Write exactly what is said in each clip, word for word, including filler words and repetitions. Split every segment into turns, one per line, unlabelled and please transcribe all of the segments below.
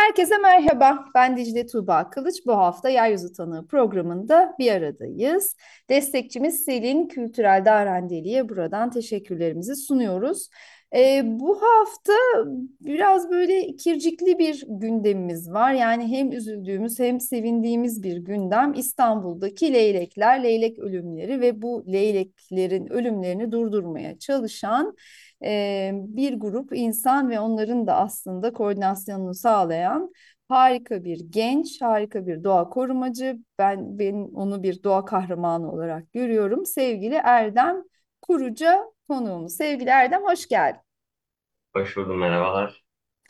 Herkese merhaba. Ben Dicle Tuğba Kılıç. Bu hafta Yeryüzü Tanığı programında bir aradayız. Destekçimiz Selin Kültürel Darendeli'ye buradan teşekkürlerimizi sunuyoruz. Ee, bu hafta biraz böyle ikircikli bir gündemimiz var. Yani hem üzüldüğümüz hem sevindiğimiz bir gündem. İstanbul'daki leylekler, leylek ölümleri ve bu leyleklerin ölümlerini durdurmaya çalışan e, bir grup insan ve onların da aslında koordinasyonunu sağlayan harika bir genç, harika bir doğa korumacı. Ben ben onu bir doğa kahramanı olarak görüyorum. Sevgili Erdem Kuruca konuğumuz. Sevgili Erdem, hoş geldin.
Hoş buldum, merhabalar.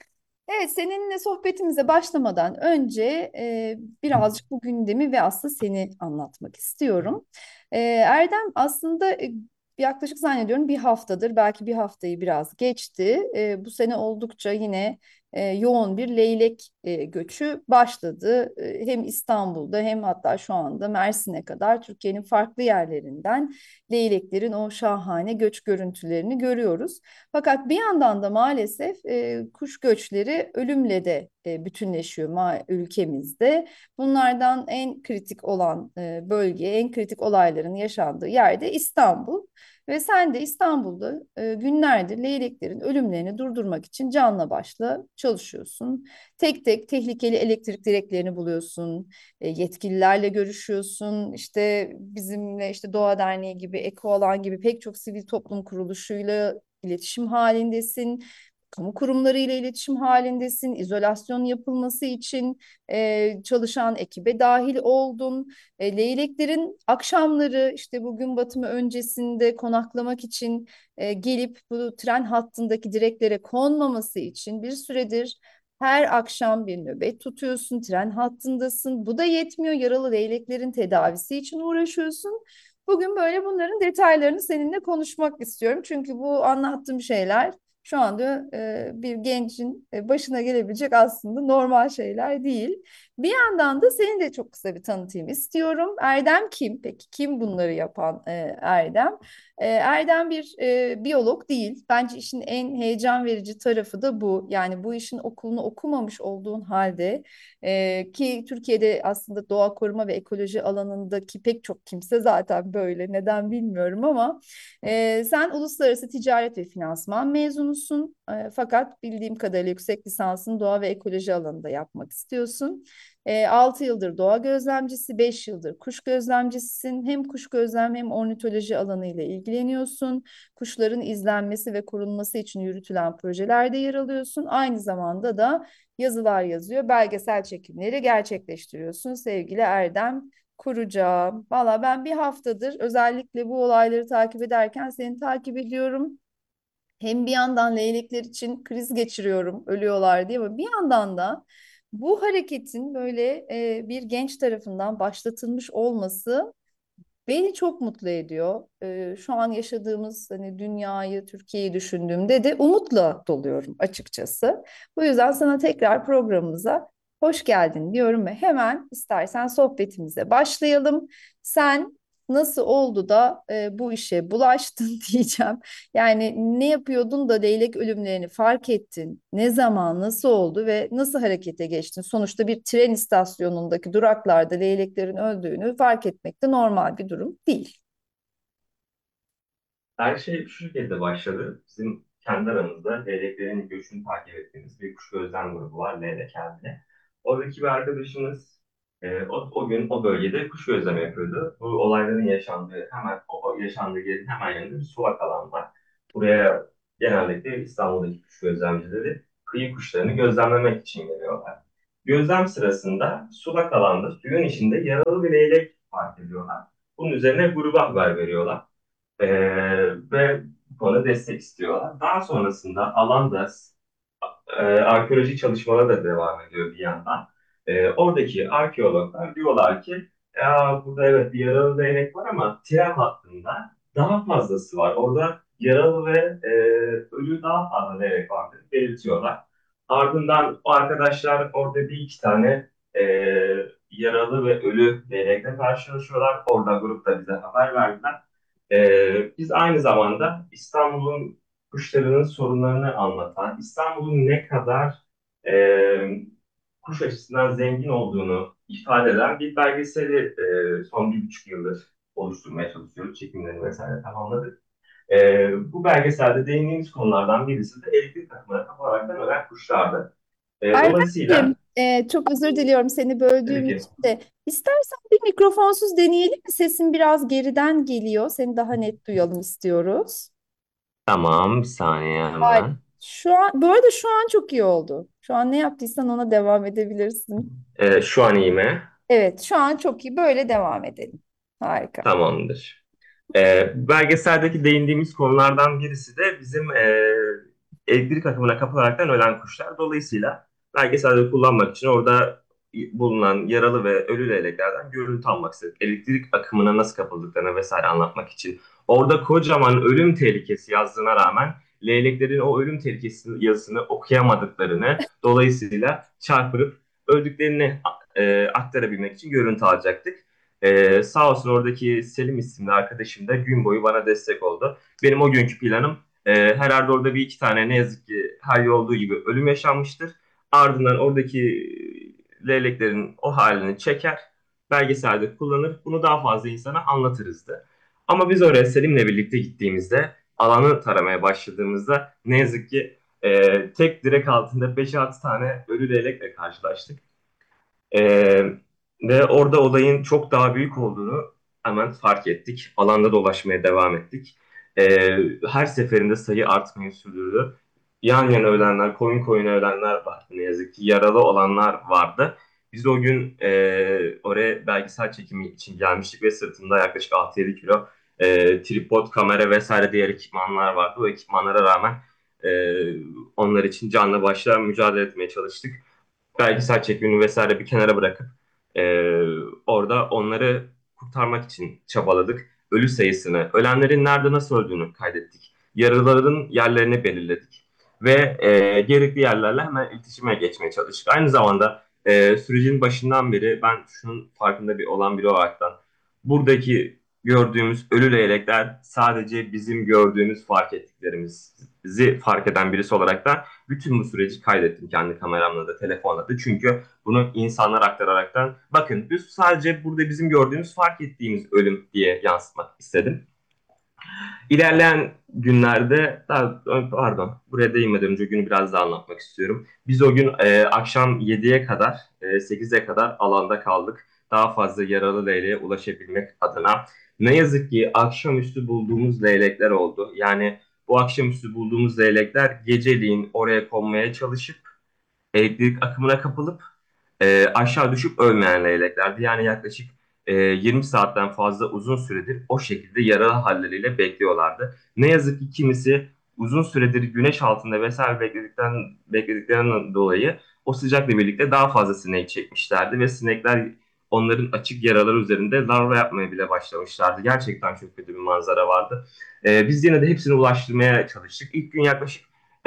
Evet, seninle sohbetimize başlamadan önce e, birazcık bu gündemi ve aslında seni anlatmak istiyorum. E, Erdem aslında e, yaklaşık zannediyorum bir haftadır, belki bir haftayı biraz geçti. E, bu sene oldukça yine e, yoğun bir leylek e, göçü başladı. E, hem İstanbul'da hem hatta şu anda Mersin'e kadar Türkiye'nin farklı yerlerinden leyleklerin o şahane göç görüntülerini görüyoruz. Fakat bir yandan da maalesef e, kuş göçleri ölümle de e, bütünleşiyor ma ülkemizde. Bunlardan en kritik olan e, bölge, en kritik olayların yaşandığı yerde İstanbul. Ve sen de İstanbul'da e, günlerdir leyleklerin ölümlerini durdurmak için canla başla çalışıyorsun. Tek tek tehlikeli elektrik direklerini buluyorsun, e, yetkililerle görüşüyorsun. İşte bizimle işte Doğa Derneği gibi, Ekoalan gibi pek çok sivil toplum kuruluşuyla iletişim halindesin. Kamu kurumlarıyla iletişim halindesin. İzolasyon yapılması için e, çalışan ekibe dahil oldun. E, leyleklerin akşamları işte bu gün batımı öncesinde konaklamak için e, gelip bu tren hattındaki direklere konmaması için bir süredir her akşam bir nöbet tutuyorsun, tren hattındasın. Bu da yetmiyor. Yaralı leyleklerin tedavisi için uğraşıyorsun. Bugün böyle bunların detaylarını seninle konuşmak istiyorum. Çünkü bu anlattığım şeyler şu anda e, bir gencin e, başına gelebilecek aslında normal şeyler değil. Bir yandan da seni de çok kısa bir tanıtayım istiyorum. Erdem kim? Peki kim bunları yapan e, Erdem? E, Erdem bir e, biyolog değil. Bence işin en heyecan verici tarafı da bu. Yani bu işin okulunu okumamış olduğun halde ee, ki Türkiye'de aslında doğa koruma ve ekoloji alanındaki pek çok kimse zaten böyle. Neden bilmiyorum ama e, sen uluslararası ticaret ve finansman mezunusun. E, fakat bildiğim kadarıyla yüksek lisansını doğa ve ekoloji alanında yapmak istiyorsun. E, altı yıldır doğa gözlemcisi, beş yıldır kuş gözlemcisisin. Hem kuş gözlem hem ornitoloji alanıyla ilgileniyorsun. Kuşların izlenmesi ve korunması için yürütülen projelerde yer alıyorsun. Aynı zamanda da yazılar yazıyor, belgesel çekimleri gerçekleştiriyorsun sevgili Erdem Kuruca. Valla ben bir haftadır özellikle bu olayları takip ederken seni takip ediyorum. Hem bir yandan leylekler için kriz geçiriyorum, ölüyorlar diye ama bir yandan da bu hareketin böyle e, bir genç tarafından başlatılmış olması beni çok mutlu ediyor. Ee, şu an yaşadığımız hani dünyayı, Türkiye'yi düşündüğümde de umutla doluyorum açıkçası. Bu yüzden sana tekrar programımıza hoş geldin diyorum ve hemen istersen sohbetimize başlayalım. Sen nasıl oldu da e, bu işe bulaştın diyeceğim. Yani ne yapıyordun da leylek ölümlerini fark ettin? Ne zaman, nasıl oldu ve nasıl harekete geçtin? Sonuçta bir tren istasyonundaki duraklarda leyleklerin öldüğünü fark etmek de normal bir durum değil.
Her şey şu şekilde başladı. Bizim kendi aramızda leyleklerin göçünü takip ettiğimiz bir kuş gözlem grubu var, Leylek Emine. Oradaki bir arkadaşımız e, o, o gün o bölgede kuş gözlemi yapıyordu. Bu olayların yaşandığı hemen o o yaşandığı yerin hemen yanında bir sulak alan var. Buraya genellikle İstanbul'daki kuş gözlemcileri kıyı kuşlarını gözlemlemek için geliyorlar. Gözlem sırasında sulak alanda suyun içinde yaralı bir leylek fark ediyorlar. Bunun üzerine gruba haber veriyorlar. Ee, ve bu konuda destek istiyorlar. Daha sonrasında alanda e, arkeoloji çalışmaları da devam ediyor bir yandan. E, oradaki arkeologlar diyorlar ki ya burada evet bir yaralı değnek var ama tren hattında daha fazlası var. Orada yaralı ve e, ölü daha fazla değnek vardır belirtiyorlar. Ardından o arkadaşlar orada bir iki tane e, yaralı ve ölü değnekle karşılaşıyorlar. Orada grupta bize haber verdiler. E, biz aynı zamanda İstanbul'un kuşlarının sorunlarını anlatan, İstanbul'un ne kadar e, kuş açısından zengin olduğunu ifade eden bir belgeseli e, son bir buçuk yıldır oluşturmaya çalışıyoruz. Çekimlerini vesaire tamamladık. E, bu belgeselde değindiğimiz konulardan birisi de elektrik takımına kaparaktan ölen kuşlardı. E,
Erdemciğim,
dolayısıyla
e, çok özür diliyorum seni
tabii
böldüğüm
ki
için de. İstersen bir mikrofonsuz deneyelim mi? Sesin biraz geriden geliyor. Seni daha net duyalım istiyoruz.
tamam bir saniye
Ay,
hemen.
şu an, bu arada şu an çok iyi oldu. Şu an ne yaptıysan ona devam edebilirsin.
E, şu an iyi mi?
Evet, şu an çok iyi. Böyle devam edelim. Harika.
Tamamdır. E, belgeseldeki değindiğimiz konulardan birisi de bizim e, elektrik akımına kapılaraktan ölen kuşlar. Dolayısıyla belgeselde kullanmak için orada bulunan yaralı ve ölü leyleklerden görüntü almak istedik. Elektrik akımına nasıl kapıldıklarını vesaire anlatmak için. Orada kocaman ölüm tehlikesi yazdığına rağmen leyleklerin o ölüm tehlikesi yazısını okuyamadıklarını, dolayısıyla çarpılıp öldüklerini e, aktarabilmek için görüntü alacaktık. Ee, sağ olsun oradaki Selim isimli arkadaşım da gün boyu bana destek oldu. Benim o günkü planım e, herhalde orada bir iki tane ne yazık ki her yıl olduğu gibi ölüm yaşanmıştır. Ardından oradaki leyleklerin o halini çeker, belgeselde kullanır. Bunu daha fazla insana anlatırızdı. Ama biz oraya Selim'le birlikte gittiğimizde, alanı taramaya başladığımızda ne yazık ki e, tek direk altında beş altı tane ölü leylekle karşılaştık. Ee, Ve orada olayın çok daha büyük olduğunu hemen fark ettik. Alanda dolaşmaya devam ettik. Ee, Her seferinde sayı artmayı sürdürdü. Yan yana ölenler, koyun koyuna ölenler vardı ne yazık ki. Yaralı olanlar vardı. Biz o gün e, oraya belgesel çekimi için gelmiştik ve sırtında yaklaşık altı yedi kilo e, tripod, kamera vesaire diğer ekipmanlar vardı. O ekipmanlara rağmen e, onlar için canla başla mücadele etmeye çalıştık, belgesel çekimini vesaire bir kenara bırakıp e, orada onları kurtarmak için çabaladık. Ölü sayısını, ölenlerin nerede nasıl öldüğünü kaydettik. Yaralıların yerlerini belirledik. Ve e, gerekli yerlerle hemen iletişime geçmeye çalıştık. Aynı zamanda e, sürecin başından beri ben şunun farkında bir olan biri olaraktan buradaki gördüğümüz ölü leylekler sadece bizim gördüğümüz fark ettiklerimizi fark eden birisi olaraktan bütün bu süreci kaydettim kendi kameramla da telefonla da. Çünkü bunu insanlara aktararaktan bakın biz sadece burada bizim gördüğümüz fark ettiğimiz ölüm diye yansıtmak istedim. İlerleyen günlerde, daha, pardon buraya değinmeden önce günü biraz daha anlatmak istiyorum. Biz o gün e, akşam yediye kadar, e, sekize kadar alanda kaldık. Daha fazla yaralı leyleğe ulaşabilmek adına. Ne yazık ki akşamüstü bulduğumuz leylekler oldu. Yani bu akşamüstü bulduğumuz leylekler geceliğin oraya konmaya çalışıp elektrik akımına kapılıp e, aşağı düşüp ölmeyen leyleklerdi. Yani yaklaşık e, yirmi saatten fazla uzun süredir o şekilde yaralı halleriyle bekliyorlardı. Ne yazık ki kimisi uzun süredir güneş altında vesaire bekledikten, beklediklerinden dolayı o sıcakla birlikte daha fazla sinek çekmişlerdi ve sinekler onların açık yaraları üzerinde larva yapmaya bile başlamışlardı. Gerçekten çok kötü bir manzara vardı. E, biz yine de hepsini ulaştırmaya çalıştık. İlk gün yaklaşık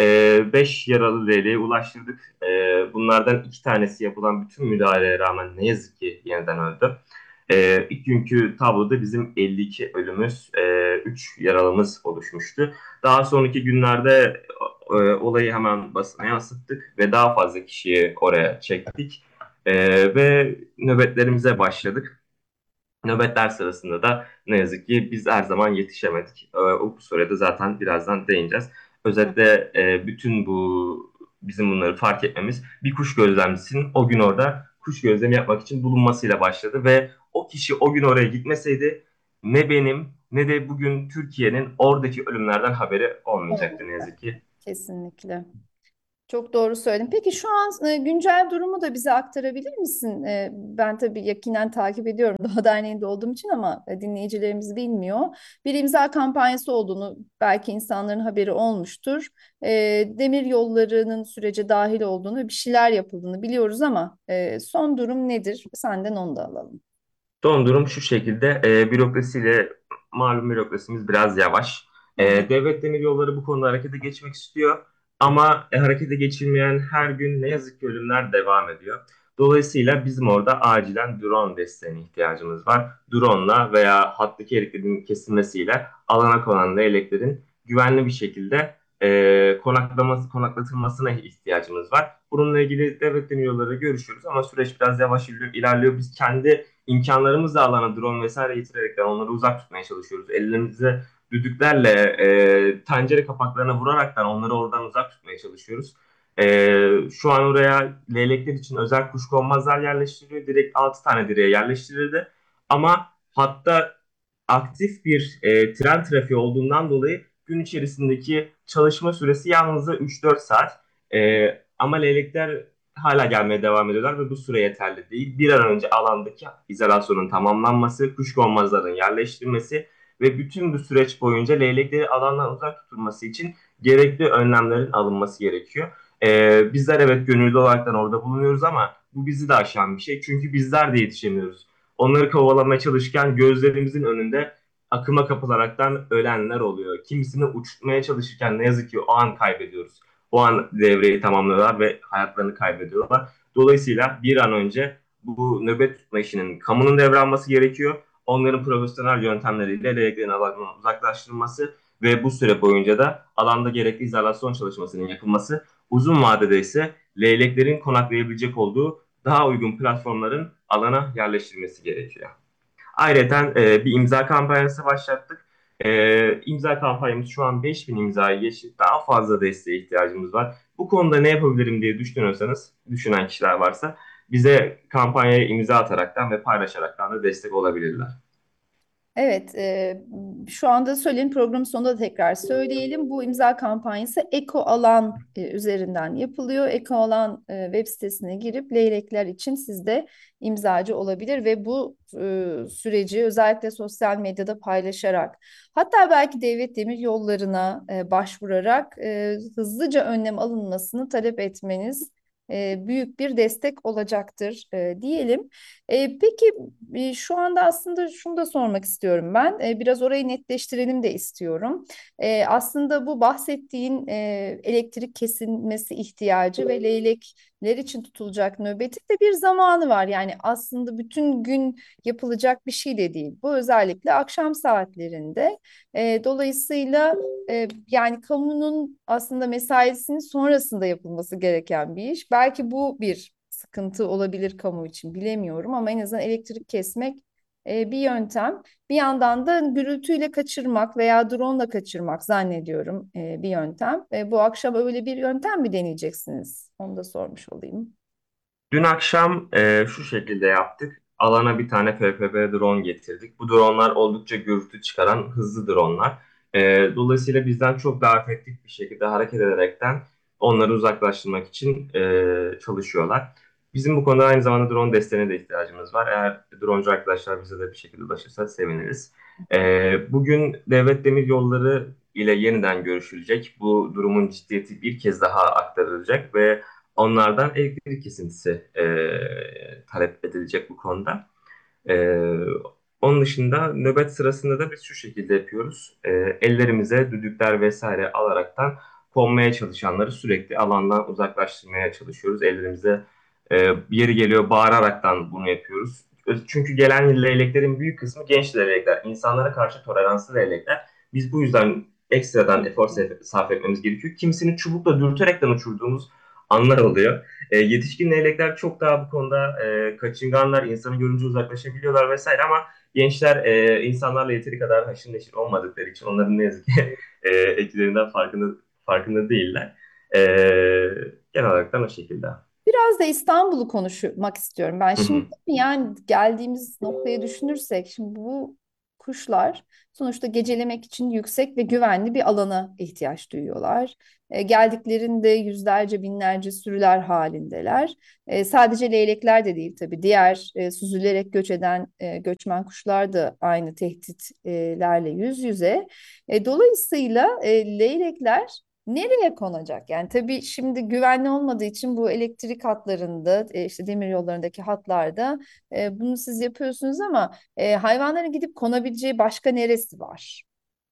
beş yaralı leyleğe ulaştırdık. E, bunlardan iki tanesi yapılan bütün müdahaleye rağmen ne yazık ki yeniden öldü. E, ilk günkü tabloda bizim elli iki ölümümüz, e, üç yaralımız oluşmuştu. Daha sonraki günlerde e, olayı hemen basına yansıttık ve daha fazla kişiyi oraya çektik. E, ve nöbetlerimize başladık. Nöbetler sırasında da ne yazık ki biz her zaman yetişemedik. Ee, O sürede zaten birazdan değineceğiz. Özetle e, bütün bu bizim bunları fark etmemiz bir kuş gözlemcisinin o gün orada kuş gözlemi yapmak için bulunmasıyla başladı ve o kişi o gün oraya gitmeseydi ne benim ne de bugün Türkiye'nin oradaki ölümlerden haberi olmayacaktı ne yazık ki.
Kesinlikle. Çok doğru söyledin. Peki şu an e, güncel durumu da bize aktarabilir misin? E, ben tabii yakinen takip ediyorum Doğa Derneği'nde olduğum için ama e, dinleyicilerimiz bilmiyor. Bir imza kampanyası olduğunu belki insanların haberi olmuştur. E, Demir yollarının sürece dahil olduğunu ve bir şeyler yapıldığını biliyoruz ama e, son durum nedir? Senden onu da alalım.
Son durum şu şekilde. E, bürokrasiyle malum bürokrasimiz biraz yavaş.
Hı hı.
E, devlet demiryolları bu konuda harekete geçmek istiyor. Ama e, harekete geçilmeyen her gün ne yazık ki ölümler devam ediyor. Dolayısıyla bizim orada acilen drone desteğine ihtiyacımız var. Drone'la veya hattaki elektriğin kesilmesiyle alana konan leyleklerin güvenli bir şekilde e, konaklaması, konaklatılmasına ihtiyacımız var. Bununla ilgili devlet demiyorları görüşüyoruz ama süreç biraz yavaş ilerliyor. ilerliyor. Biz kendi imkanlarımızla alana drone vesaire getirerekten onları uzak tutmaya çalışıyoruz. Ellerimize düdüklerle e, tencere kapaklarına vuraraktan onları oradan uzak tutmaya çalışıyoruz. E, şu an oraya leylekler için özel kuşkonmazlar yerleştiriliyor. Direkt altı tane direğe yerleştirildi. Ama hatta aktif bir e, tren trafiği olduğundan dolayı gün içerisindeki çalışma süresi yalnızca üç dört saat. E, ama leylekler hala gelmeye devam ediyorlar ve bu süre yeterli değil. Bir an önce alandaki izolasyonun tamamlanması, kuşkonmazların yerleştirilmesi ve bütün bu süreç boyunca leylekleri alandan uzak tutulması için gerekli önlemlerin alınması gerekiyor. Ee, bizler evet gönüllü olaraktan orada bulunuyoruz ama bu bizi de aşan bir şey. Çünkü bizler de yetişemiyoruz. Onları kovalamaya çalışırken gözlerimizin önünde akıma kapılaraktan ölenler oluyor. Kimisini uçurtmaya çalışırken ne yazık ki o an kaybediyoruz. O an devreyi tamamlıyorlar ve hayatlarını kaybediyorlar. Dolayısıyla bir an önce bu nöbet tutma işinin kamunun devralması gerekiyor. Onların profesyonel yöntemleriyle leyleklerin alanından uzaklaştırılması ve bu süre boyunca da alanda gerekli izolasyon çalışmasının yapılması, uzun vadede ise leyleklerin konaklayabilecek olduğu daha uygun platformların alana yerleştirilmesi gerekiyor. Ayrıca e, bir imza kampanyası başlattık. E, imza kampanyamız şu an beş bin imzayı geçti. Daha fazla desteğe ihtiyacımız var. Bu konuda ne yapabilirim diye düşünüyorsanız, düşünen kişiler varsa bize kampanyaya imza ataraktan ve paylaşaraktan da destek olabilirler.
Evet, e, şu anda söyleyelim, programın sonunda da tekrar söyleyelim. Bu imza kampanyası Eko Alan e, üzerinden yapılıyor. Eko Alan e, web sitesine girip leylekler için siz de imzacı olabilir ve bu e, süreci özellikle sosyal medyada paylaşarak, hatta belki devlet demir yollarına e, başvurarak e, hızlıca önlem alınmasını talep etmeniz e, büyük bir destek olacaktır e, diyelim. E, peki e, şu anda aslında şunu da sormak istiyorum ben. E, biraz orayı netleştirelim de istiyorum. E, aslında bu bahsettiğin e, elektrik kesilmesi ihtiyacı ve leylekler için tutulacak nöbetin de bir zamanı var. Yani aslında bütün gün yapılacak bir şey de değil. Bu özellikle akşam saatlerinde. E, dolayısıyla e, yani kamunun aslında mesaisinin sonrasında yapılması gereken bir iş. Belki bu bir sıkıntı olabilir kamu için, bilemiyorum ama en azından elektrik kesmek e, bir yöntem. Bir yandan da gürültüyle kaçırmak veya drone ile kaçırmak zannediyorum e, bir yöntem. E, bu akşam öyle bir yöntem mi deneyeceksiniz? Onu da sormuş olayım.
Dün akşam e, şu şekilde yaptık. Alana bir tane F P V drone getirdik. Bu dronelar oldukça gürültü çıkaran hızlı dronelar. E, dolayısıyla bizden çok daha efektif bir şekilde hareket ederekten onları uzaklaştırmak için e, çalışıyorlar. Bizim bu konuda aynı zamanda drone desteğine de ihtiyacımız var. Eğer droncu arkadaşlar bize de bir şekilde ulaşırsa seviniriz. E, bugün Devlet Demir Yolları ile yeniden görüşülecek. Bu durumun ciddiyeti bir kez daha aktarılacak ve onlardan elektrik kesintisi e, talep edilecek bu konuda. E, onun dışında nöbet sırasında da biz şu şekilde yapıyoruz. E, ellerimize düdükler vesaire alaraktan konmaya çalışanları sürekli alandan uzaklaştırmaya çalışıyoruz. Ellerimize e, yeri geliyor bağıraraktan bunu yapıyoruz. Çünkü gelen leyleklerin büyük kısmı genç leylekler. İnsanlara karşı toleranslı leylekler. Biz bu yüzden ekstradan efor sarf etmemiz gerekiyor. Kimisini çubukla dürterekten uçurduğumuz anlar oluyor. E, yetişkin leylekler çok daha bu konuda e, kaçınganlar, insanı görünce uzaklaşabiliyorlar vesaire ama gençler e, insanlarla yeteri kadar haşır neşir olmadıkları için onların ne yazık ki e, etkilerinden farkında farkında değiller. E, genel olarak o şekilde.
Biraz da İstanbul'u konuşmak istiyorum ben.
Hı
Şimdi
hı.
yani geldiğimiz noktayı düşünürsek, şimdi bu kuşlar sonuçta gecelemek için yüksek ve güvenli bir alana ihtiyaç duyuyorlar. E, geldiklerinde yüzlerce binlerce sürüler halindeler. E, sadece leylekler de değil tabii. Diğer e, süzülerek göç eden e, göçmen kuşlar da aynı tehditlerle yüz yüze. E, dolayısıyla e, leylekler nereye konacak? Yani tabii şimdi güvenli olmadığı için bu elektrik hatlarında, e, işte demir yollarındaki hatlarda e, bunu siz yapıyorsunuz ama e, hayvanların gidip konabileceği başka neresi var?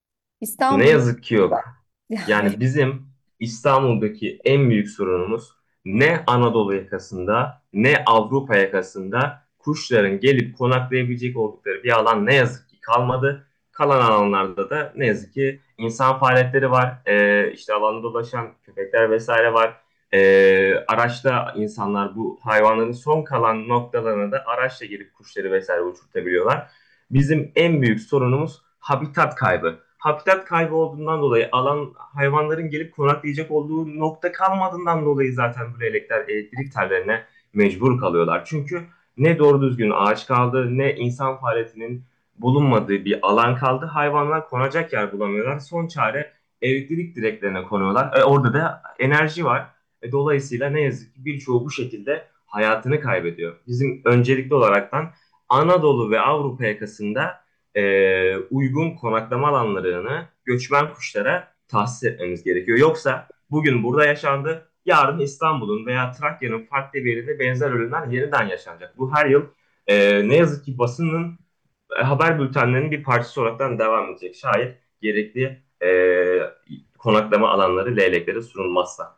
Ne
İstanbul
yazık ki
var.
yok.
Yani
Yani bizim İstanbul'daki en büyük sorunumuz ne Anadolu yakasında ne Avrupa yakasında kuşların gelip konaklayabilecek oldukları bir alan ne yazık ki kalmadı. Kalan alanlarda da ne yazık ki insan faaliyetleri var. E, işte alanda dolaşan köpekler vesaire var. E, araçta insanlar bu hayvanların son kalan noktalarına da araçla gelip kuşları vesaire uçurtabiliyorlar. Bizim en büyük sorunumuz habitat kaybı. Habitat kaybı olduğundan dolayı alan hayvanların gelip konaklayacak olduğu nokta kalmadığından dolayı zaten bu leylekler elektrik tellerine mecbur kalıyorlar. Çünkü ne doğru düzgün ağaç kaldı, ne insan faaliyetinin bulunmadığı bir alan kaldı. Hayvanlar konacak yer bulamıyorlar. Son çare elektrik direklerine konuyorlar. E, orada da enerji var. E, dolayısıyla ne yazık ki birçoğu bu şekilde hayatını kaybediyor. Bizim öncelikli olaraktan Anadolu ve Avrupa yakasında e, uygun konaklama alanlarını göçmen kuşlara tahsis etmemiz gerekiyor. Yoksa bugün burada yaşandı, yarın İstanbul'un veya Trakya'nın farklı bir yerinde benzer ölümler yeniden yaşanacak. Bu her yıl e, ne yazık ki basının e, haber bültenlerinin bir parçası olarak devam edecek. Şayet gerekli e, konaklama alanları leyleklere sunulmazsa.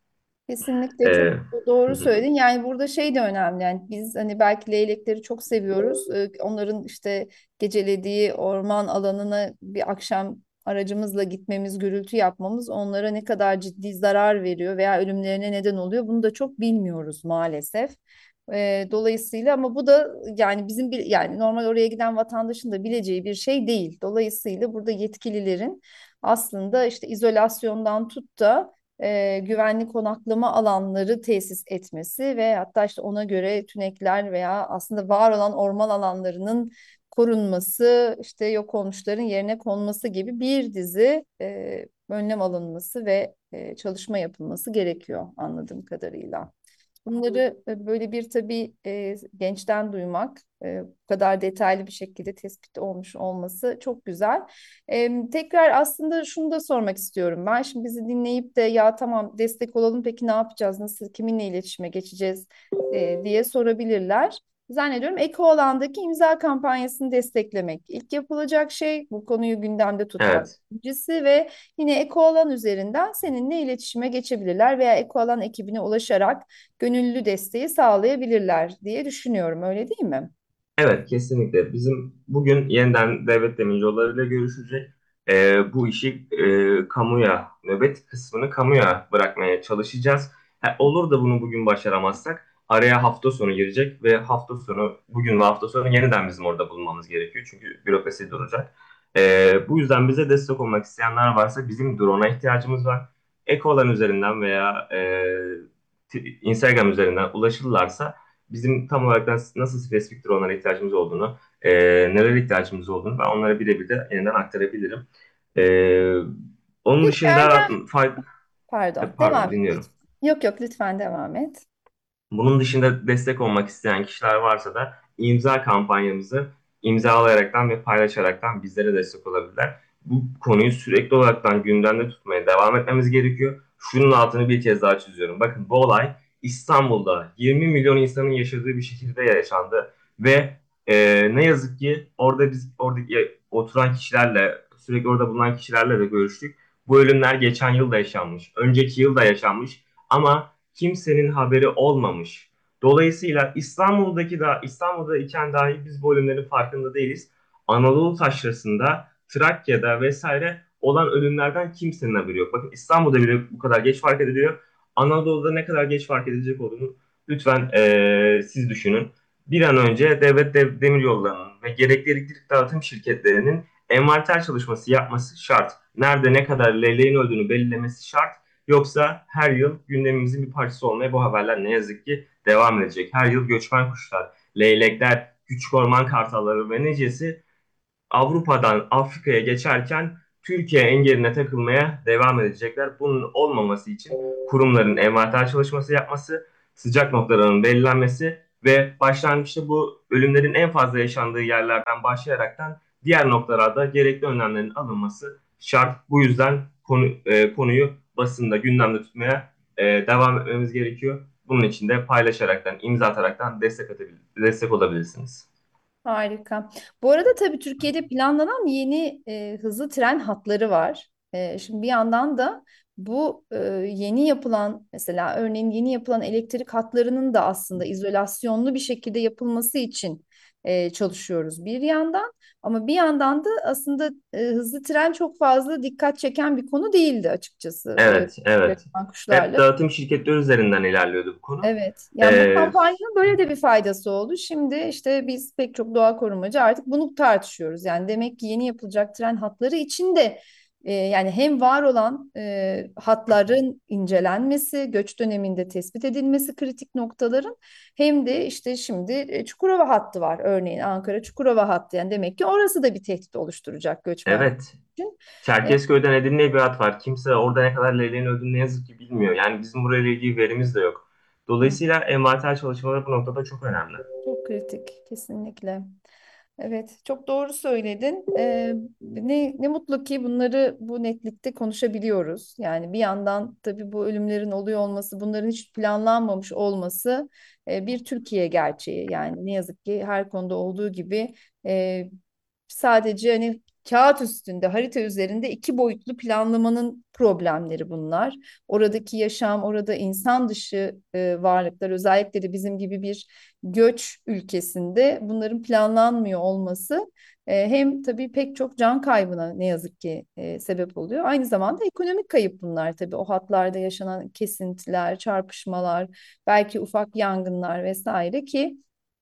Kesinlikle çok
E,
doğru söyledin. Yani burada şey de önemli. Yani biz hani belki leylekleri çok seviyoruz. Ee, Onların işte gecelediği orman alanına bir akşam aracımızla gitmemiz, gürültü yapmamız onlara ne kadar ciddi zarar veriyor veya ölümlerine neden oluyor. Bunu da çok bilmiyoruz maalesef. Ee, dolayısıyla ama bu da yani bizim bir yani normal oraya giden vatandaşın da bileceği bir şey değil. Dolayısıyla burada yetkililerin aslında işte izolasyondan tut da e, güvenli konaklama alanları tesis etmesi ve hatta işte ona göre tünekler veya aslında var olan orman alanlarının korunması, işte yok olmuşların yerine konması gibi bir dizi e, önlem alınması ve e, çalışma yapılması gerekiyor anladığım kadarıyla. Bunları e, böyle bir tabii e, gençten duymak, e, bu kadar detaylı bir şekilde tespit olmuş olması çok güzel. E, tekrar aslında şunu da sormak istiyorum ben. Şimdi bizi dinleyip de ya tamam destek olalım peki ne yapacağız, nasıl, kiminle iletişime geçeceğiz e, diye sorabilirler. Zannediyorum Ekoalan'daki imza kampanyasını desteklemek. İlk yapılacak şey bu konuyu gündemde tutmak.
evet.
İkincisi ve yine Ekoalan üzerinden seninle iletişime geçebilirler veya Ekoalan ekibine ulaşarak gönüllü desteği sağlayabilirler diye düşünüyorum. Öyle değil mi?
Evet, kesinlikle. Bizim bugün yeniden devlet demiryollarıyla görüşecek. Ee, bu işi e, kamuya, nöbet kısmını kamuya bırakmaya çalışacağız. Ha, olur da bunu bugün başaramazsak araya hafta sonu girecek ve hafta sonu, bugün ve hafta sonu yeniden bizim orada bulunmamız gerekiyor. Çünkü bürokrasi duracak. Ee, bu yüzden bize destek olmak isteyenler varsa bizim drone'a ihtiyacımız var. Ekolan üzerinden veya e, t- Instagram üzerinden ulaşırlarsa bizim tam olarak nasıl, nasıl spesifik dronlara ihtiyacımız olduğunu, e, nelere ihtiyacımız olduğunu ben onlara birebir de yeniden aktarabilirim. E, onun
Peki
dışında
Erdem,
fay-
pardon,
pardon
devam et
dinliyorum.
lütfen. Yok yok lütfen devam et.
Bunun dışında destek olmak isteyen kişiler varsa da imza kampanyamızı imzalayaraktan ve paylaşaraktan bizlere destek olabilirler. Bu konuyu sürekli olaraktan gündemde tutmaya devam etmemiz gerekiyor. Şunun altını bir kez daha çiziyorum. Bakın bu olay İstanbul'da yirmi milyon insanın yaşadığı bir şehirde yaşandı ve e, ne yazık ki orada biz oradaki oturan kişilerle sürekli orada bulunan kişilerle de görüştük. Bu ölümler geçen yıl da yaşanmış, önceki yıl da yaşanmış ama kimsenin haberi olmamış. Dolayısıyla İstanbul'daki da İstanbul'da iken dahi biz bu ölümlerin farkında değiliz. Anadolu taşrasında, Trakya'da vesaire olan ölümlerden kimsenin haberi yok. Bakın İstanbul'da bile bu kadar geç fark ediliyor. Anadolu'da ne kadar geç fark edilecek olduğunu lütfen eee, siz düşünün. Bir an önce devlet dev, demiryollarının ve gerekli elektrik dağıtım şirketlerinin envanter çalışması yapması şart. Nerede ne kadar leyleğin öldüğünü belirlemesi şart. Yoksa her yıl gündemimizin bir parçası olmaya bu haberler ne yazık ki devam edecek. Her yıl göçmen kuşlar, leylekler, küçük orman kartalları ve necesi Avrupa'dan Afrika'ya geçerken Türkiye engeline takılmaya devam edecekler. Bunun olmaması için kurumların envanter çalışması yapması, sıcak noktalarının belirlenmesi ve başlangıçta bu ölümlerin en fazla yaşandığı yerlerden başlayaraktan diğer noktalarda gerekli önlemlerin alınması şart. Bu yüzden konu, e, konuyu basında gündemde tutmaya e, devam etmemiz gerekiyor. Bunun için de paylaşaraktan, imza ataraktan destek, atabilir, destek olabilirsiniz.
Harika. Bu arada tabii Türkiye'de planlanan yeni e, hızlı tren hatları var. E, şimdi bir yandan da bu e, yeni yapılan mesela örneğin yeni yapılan elektrik hatlarının da aslında izolasyonlu bir şekilde yapılması için e, çalışıyoruz bir yandan. Ama bir yandan da aslında e, hızlı tren çok fazla dikkat çeken bir konu değildi açıkçası e,
Evet, evet.
göçmen
Hep
kuşlarla.
dağıtım şirketleri üzerinden ilerliyordu bu konu.
Evet. Yani bu
Ee,
kampanyanın böyle de bir faydası oldu. Şimdi işte biz pek çok doğa korumacı artık bunu tartışıyoruz. Yani demek ki yeni yapılacak tren hatları için de e, yani hem var olan e, hatların incelenmesi, göç döneminde tespit edilmesi kritik noktaların, hem de işte şimdi e, Çukurova hattı var. Örneğin Ankara Çukurova hattı. Yani demek ki orası da bir tehdit oluşturacak göçmen
evet.
için. E,
Çerkezköy'den Edirne'ye bir hat var. Kimse orada ne kadar leyleğin öldüğünü ne yazık ki bilmiyor. Yani bizim burayla ilgili verimiz de yok. Dolayısıyla envanter çalışmaları bu noktada çok önemli.
Çok kritik kesinlikle. Evet, çok doğru söyledin. Ee, ne, ne mutlu ki bunları bu netlikte konuşabiliyoruz. Yani bir yandan tabii bu ölümlerin oluyor olması, bunların hiç planlanmamış olması e, bir Türkiye gerçeği. Yani ne yazık ki her konuda olduğu gibi e, sadece hani kağıt üstünde, harita üzerinde iki boyutlu planlamanın problemleri bunlar. Oradaki yaşam, orada insan dışı e, varlıklar, özellikle de bizim gibi bir göç ülkesinde bunların planlanmıyor olması e, hem tabii pek çok can kaybına ne yazık ki e, sebep oluyor. Aynı zamanda ekonomik kayıp bunlar tabii. O hatlarda yaşanan kesintiler, çarpışmalar, belki ufak yangınlar vesaire, ki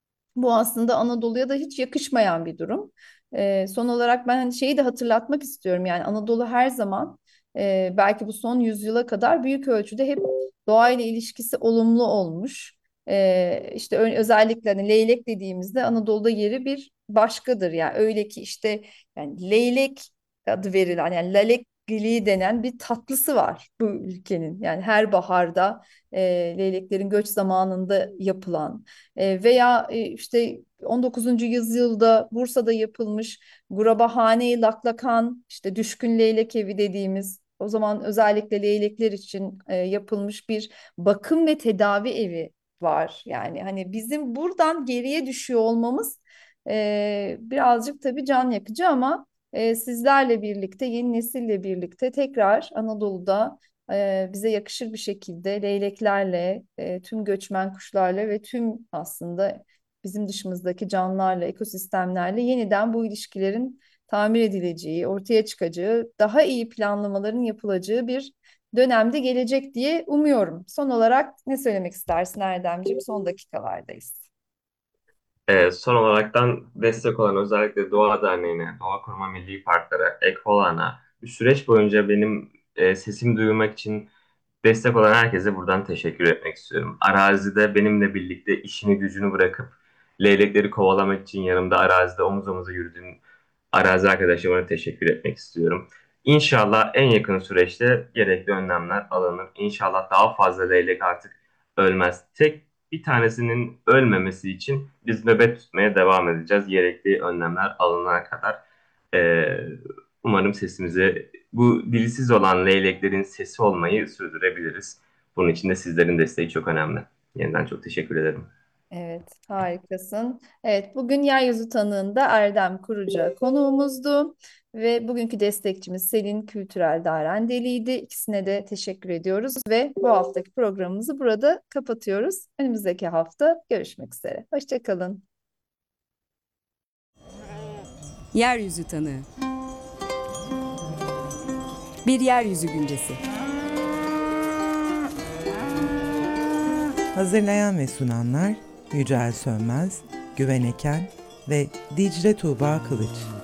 bu aslında Anadolu'ya da hiç yakışmayan bir durum. Ee, son olarak ben hani şeyi de hatırlatmak istiyorum. Yani Anadolu her zaman e, belki bu son yüzyıla kadar büyük ölçüde hep doğayla ilişkisi olumlu olmuş. Ee, işte ö- özellikle hani leylek dediğimizde Anadolu'da yeri bir başkadır. Yani öyle ki işte yani leylek adı verilen, yani lalekgili denen bir tatlısı var bu ülkenin. Yani her baharda e, leyleklerin göç zamanında yapılan e, veya e, işte on dokuzuncu yüzyılda Bursa'da yapılmış Gurabahane-i Laklakan, işte Düşkün Leylek Evi dediğimiz, o zaman özellikle leylekler için e, yapılmış bir bakım ve tedavi evi var. Yani hani bizim buradan geriye düşüyor olmamız e, birazcık tabii can yakıcı, ama e, sizlerle birlikte, yeni nesille birlikte tekrar Anadolu'da e, bize yakışır bir şekilde leyleklerle, e, tüm göçmen kuşlarla ve tüm aslında bizim dışımızdaki canlılarla, ekosistemlerle yeniden bu ilişkilerin tamir edileceği, ortaya çıkacağı, daha iyi planlamaların yapılacağı bir dönemde gelecek diye umuyorum. Son olarak ne söylemek istersin Erdemciğim? Son dakikalardayız.
Ee, son olaraktan destek olan özellikle Doğa Derneği'ne, Doğa Koruma Milli Parklara, Ekvolan'a, bir süreç boyunca benim e, sesimi duyurmak için destek olan herkese buradan teşekkür etmek istiyorum. Arazide benimle birlikte işini gücünü bırakıp leylekleri kovalamak için yanımda arazide omuz omuza yürüdüğüm arazi arkadaşlarıma teşekkür etmek istiyorum. İnşallah en yakın süreçte gerekli önlemler alınır. İnşallah daha fazla leylek artık ölmez. Tek bir tanesinin ölmemesi için biz nöbet tutmaya devam edeceğiz. Gerekli önlemler alınana kadar. Ee, Umarım sesimizi, bu dilsiz olan leyleklerin sesi olmayı sürdürebiliriz. Bunun için de sizlerin desteği çok önemli. Yeniden çok teşekkür ederim.
Evet, harikasın. Evet, bugün Yeryüzü Tanığı'nda Erdem Kuruca konuğumuzdu ve bugünkü destekçimiz Selin Kültürel Darendeli'ydi. İkisine de teşekkür ediyoruz ve bu haftaki programımızı burada kapatıyoruz. Önümüzdeki hafta görüşmek üzere. Hoşça kalın.
Yeryüzü Tanığı. Bir yeryüzü güncesi.
Hazırlayan ve sunanlar Yücel Sönmez, Güven Eken ve Dicle Tuğba Kılıç.